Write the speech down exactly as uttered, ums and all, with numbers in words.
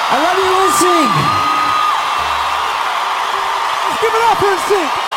I love you, N Sync. Let's give it up, N Sync.